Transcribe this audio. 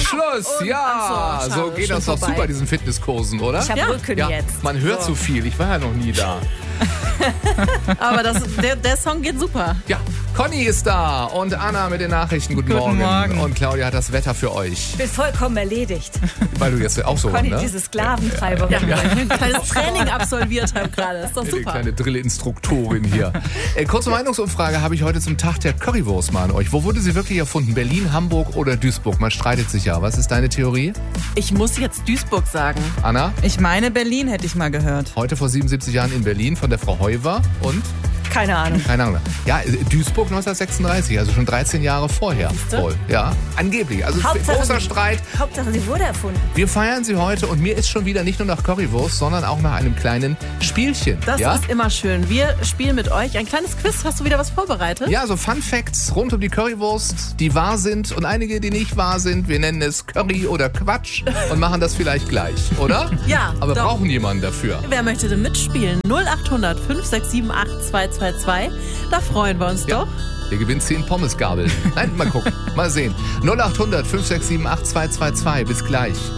Schluss. Ja, Ach so, so schade, geht schon das doch vorbei. zu bei diesen Fitnesskursen, oder? Ich habe Rücken Ja, jetzt. man hört so viel. Ich war ja noch nie da. Aber der Song geht super. Ja, Conny ist da und Anna mit den Nachrichten. Guten Morgen. Und Claudia hat das Wetter für euch. Ich bin vollkommen erledigt. Weil du jetzt auch so, Conny, ne? diese Sklaventreiberin. Ein kleines Training absolviert habe gerade. Das ist doch Die super. kleine Drill-Instruktorin hier. Kurze Meinungsumfrage habe ich heute zum Tag der Currywurst mal an euch. Wo wurde sie wirklich erfunden? Berlin, Hamburg oder Duisburg? Man streitet sich ja. Was ist deine Theorie? Ich muss jetzt Duisburg sagen. Anna? Ich meine, Berlin hätte ich mal gehört. Heute vor 77 Jahren in Berlin von der Frau Heuwer und? Keine Ahnung. Keine Ahnung. Ja, Duisburg 1936, also schon 13 Jahre vorher. Voll. Ja, angeblich. Also großer Streit. Hauptsache, sie wurde erfunden. Wir feiern sie heute und mir ist schon wieder nicht nur nach Currywurst, sondern auch nach einem kleinen Spielchen. Das ja? ist immer schön. Wir spielen mit euch ein kleines Quiz. Hast du wieder was vorbereitet? Ja, so Fun Facts rund um die Currywurst, die wahr sind und einige, die nicht wahr sind. Wir nennen es Curry oder Quatsch und machen das vielleicht gleich, oder? Ja, Aber doch. brauchen jemanden dafür. Wer möchte denn mitspielen? 0800 567 8222. Da freuen wir uns Ja. doch. Ihr gewinnt 10 Pommesgabeln. Nein, mal gucken. Mal sehen. 0800 567 8222. Bis gleich.